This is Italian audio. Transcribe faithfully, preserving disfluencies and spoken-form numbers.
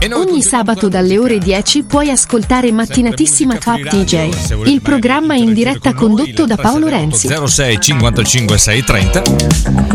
Ogni sabato dalle ore dieci puoi ascoltare Mattinatissima Top D J, il programma in diretta condotto da Paolo Renzi. zero sei cinquantacinque sei trenta